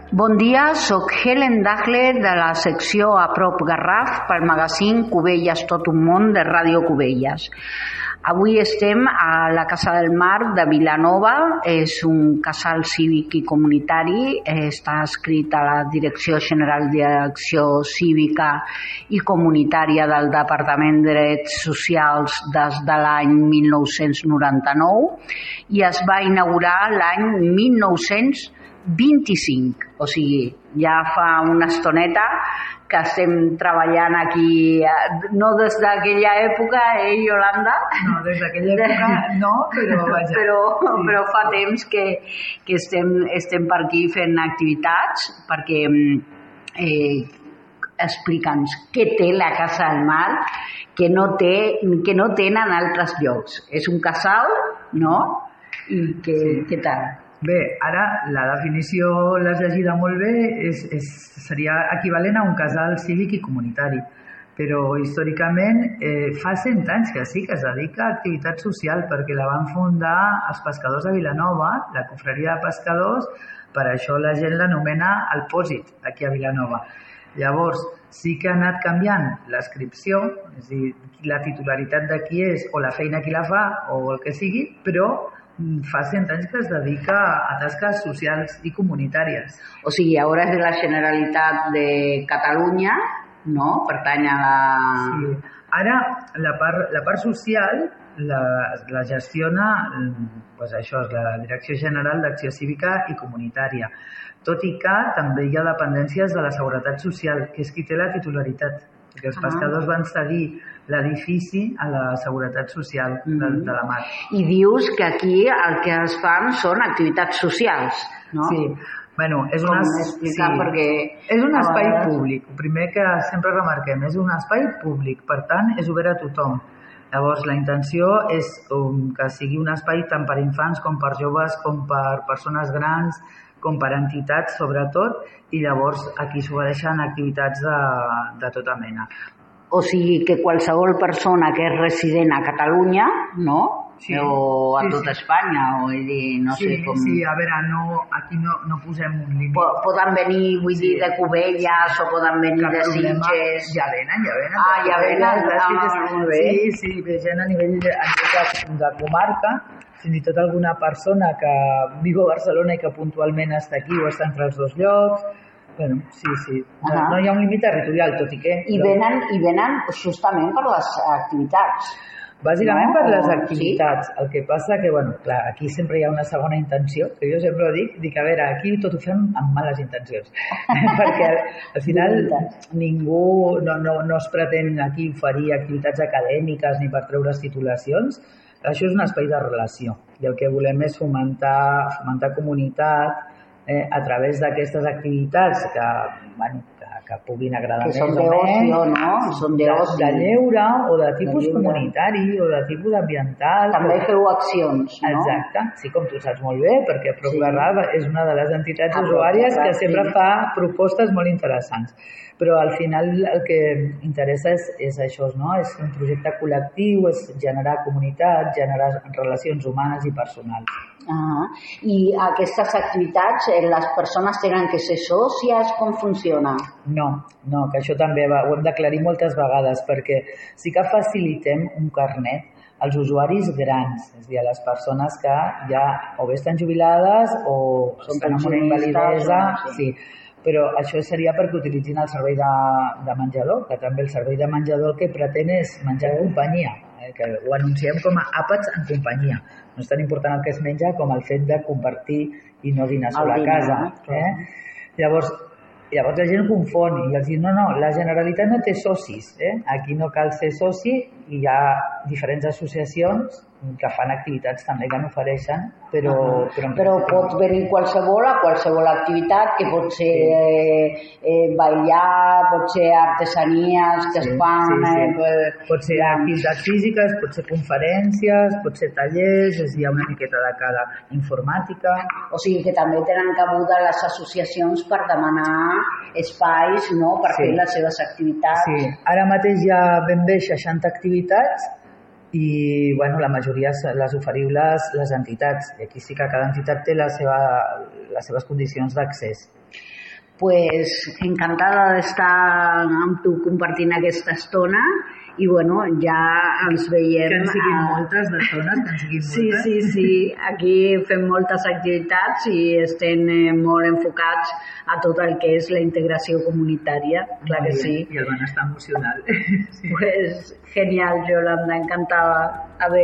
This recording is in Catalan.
Bon dia, soc Helen Dagler de la secció A Prop Garraf pel magazín Cubelles Tot un Món de Ràdio Cubelles. Avui estem a la Casa del Mar de Vilanova, és un casal cívic i comunitari, està adscrit a la Direcció General d'Acció Cívica i Comunitària del Departament de Drets Socials des de l'any 1999 i es va inaugurar l'any 1925, o sigui, ja fa una estoneta que estem treballant aquí, no des d'aquella època, Yolanda? No, des d'aquella època no, però vaja. Però fa temps que estem per aquí fent activitats, perquè explica'ns què té la Casa del Mar que no tenen altres llocs. És un casal, no? I què tal? Bé, ara la definició l'has llegida molt bé, seria equivalent a un casal cívic i comunitari, però històricament fa 100 anys que sí que es dedica a activitat social perquè la van fundar els pescadors de Vilanova, la confraria de pescadors, per això la gent l'anomena el Pòsit, aquí a Vilanova. Llavors, sí que ha anat canviant l'adscripció, és a dir, la titularitat de qui és o la feina qui la fa o el que sigui, però fa 100 anys que es dedica a tasques socials i comunitàries. O sigui, ara és de la Generalitat de Catalunya, no? Pertany a la... Sí. Ara, la part social la gestiona, doncs això, és la Direcció General d'Acció Cívica i Comunitària, tot i que també hi ha dependències de la Seguretat Social, que és qui té la titularitat, perquè els pescadors van cedir l'edifici a la Seguretat Social de la mar. I dius que aquí el que es fan són activitats socials, no? Sí, bueno, és un espai públic. El primer que sempre remarquem, és un espai públic, per tant, és obert a tothom. Llavors, la intenció és que sigui un espai tant per infants com per joves, com per persones grans, com per entitats, sobretot, i llavors aquí s'ofereixen activitats de tota mena. O sigui que qualsevol persona que és resident a Catalunya, no? Sí, o a tot Espanya, o dir, no sé com... Sí, a veure, aquí no posem un límit. Poden venir, vull dir, de Cubelles, o poden venir de Sitges... Ja venen. Ja venen, molt bé. Sí, ve gent a nivell de comarca, fins i tot alguna persona que viu a Barcelona i que puntualment està aquí o està entre els dos llocs. Bueno, sí. No hi ha un límit territorial, tot i que... I venen justament per les activitats. Bàsicament per les activitats. El que passa que, bueno, clar, aquí sempre hi ha una segona intenció, que jo sempre dic, a veure, aquí tot ho fem amb males intencions. Perquè al final ningú no es pretén aquí oferir activitats acadèmiques ni per treure's titulacions. Això és un espai de relació i el que volem és fomentar comunitat a través d'aquestes activitats que puguin agradar més o menys, són d'oci, de lleure o de tipus comunitari o de tipus ambiental. També feu accions, no? Exacte, sí, com tu saps molt bé, perquè Prop Garraf és una de les entitats usuàries que sempre fa propostes molt interessants. Però al final el que interessa és això, no? És un projecte col·lectiu, és generar comunitat, generar relacions humanes i personals. I aquestes activitats, les persones tenen que ser sòcies? Com funciona? No, que això també ho hem d'aclarir moltes vegades, perquè sí que facilitem un carnet als usuaris grans, és a dir, a les persones que ja o bé estan jubilades o estan amb una invalidesa, sí. Però això seria perquè utilitzin el servei de menjador, que també el servei de menjador el que pretén és menjar en companyia, que ho anunciem com a àpats en companyia. No és tan important el que es menja com el fet de compartir i no dinar sola a casa. Llavors la gent confon i els diu, no, la Generalitat no té socis, aquí no cal ser soci i hi ha diferents associacions que fan activitats també que n'ofereixen, però pot venir qualsevol a qualsevol activitat, que pot ser ballar, pot ser artesanies que es fan... Pot ser activitats físiques, pot ser conferències, pot ser tallers, hi ha una miqueta de cada informàtica... O sigui que també tenen cabuda les associacions per demanar espais, no?, per fer les seves activitats. Sí, ara mateix hi ha ben bé 60 activitats i la majoria les oferiu les entitats. I aquí sí que cada entitat té les seves condicions d'accés. Pues encantada d'estar amb tu compartint aquesta estona i bueno, ja ens veiem... Que en siguin moltes d'estones, que en siguin moltes. Sí, aquí fem moltes activitats i estem molt enfocats a tot el que és la integració comunitària, clar que sí. I el benestar emocional. Pues genial, Yolanda, encantada. Adéu.